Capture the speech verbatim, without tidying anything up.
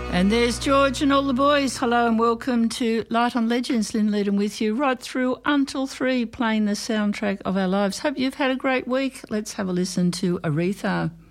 And there's George and all the boys. Hello and welcome to Light on Legends. Lynn Leedham with you right through until three, playing the soundtrack of our lives. Hope you've had a great week. Let's have a listen to Aretha.